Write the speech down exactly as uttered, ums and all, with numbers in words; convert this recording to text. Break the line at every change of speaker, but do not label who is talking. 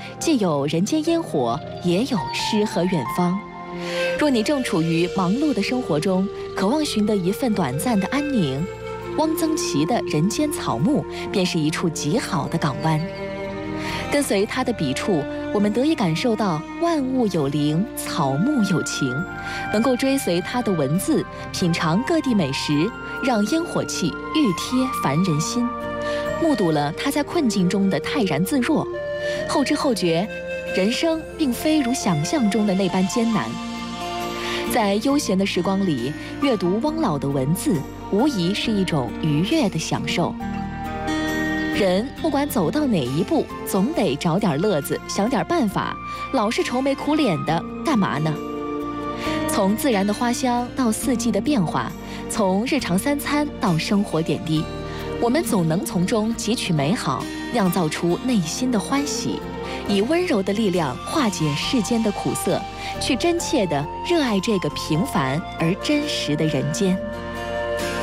既有人间烟火，也有诗和远方。若你正处于忙碌的生活中，渴望寻得一份短暂的安宁，汪曾祺的《人间草木》便是一处极好的港湾。跟随他的笔触，我们得以感受到万物有灵，草木有情，能够追随他的文字，品尝各地美食，让烟火气愈贴凡人心，目睹了他在困境中的泰然自若，后知后觉，人生并非如想象中的那般艰难。在悠闲的时光里，阅读汪老的文字，无疑是一种愉悦的享受。人不管走到哪一步，总得找点乐子，想点办法，老是愁眉苦脸的，干嘛呢？从自然的花香到四季的变化，从日常三餐到生活点滴，我们总能从中汲取美好，酿造出内心的欢喜，以温柔的力量化解世间的苦涩，去真切地热爱这个平凡而真实的人间。